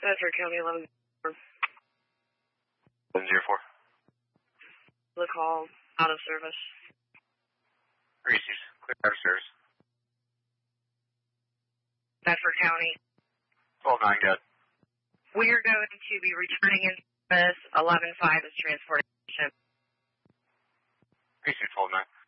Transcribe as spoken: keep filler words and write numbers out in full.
Bedford County eleven seven zero four. The call, out of service. Reese's, clear out of service. Bedford County. twelve nine, got. We are going to be returning in service. eleven five is transportation. Reese's, twelve nine.